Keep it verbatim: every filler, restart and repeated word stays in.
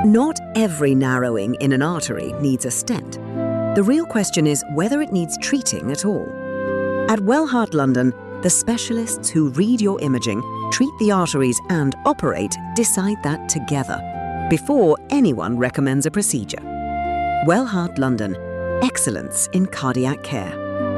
Not every narrowing in an artery needs a stent. The real question is whether it needs treating at all. At Wellheart London, the specialists who read your imaging, treat the arteries and operate decide that together, before anyone recommends a procedure. Wellheart London, excellence in cardiac care.